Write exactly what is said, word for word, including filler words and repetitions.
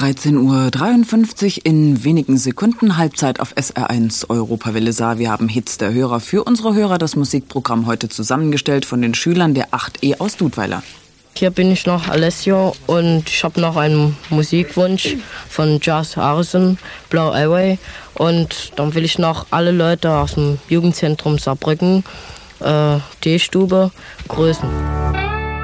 dreizehn Uhr dreiundfünfzig, in wenigen Sekunden Halbzeit auf S R eins Europawelle Saar. Wir haben Hits der Hörer für unsere Hörer, das Musikprogramm heute zusammengestellt von den Schülern der acht E aus Dudweiler. Hier bin ich noch Alessio und ich habe noch einen Musikwunsch von Josh Harrison, Blau Highway. Und dann will ich noch alle Leute aus dem Jugendzentrum Saarbrücken, äh, D-Stube, grüßen.